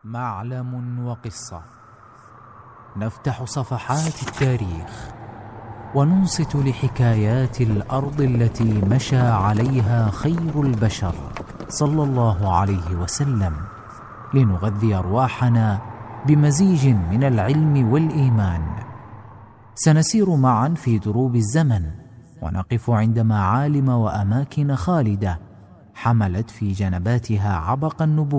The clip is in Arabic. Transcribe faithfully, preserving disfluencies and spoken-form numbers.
معلم وقصة. نفتح صفحات التاريخ وننصت لحكايات الأرض التي مشى عليها خير البشر صلى الله عليه وسلم، لنغذي أرواحنا بمزيج من العلم والإيمان. سنسير معا في دروب الزمن ونقف عند معالم وأماكن خالدة حملت في جنباتها عبق النبوة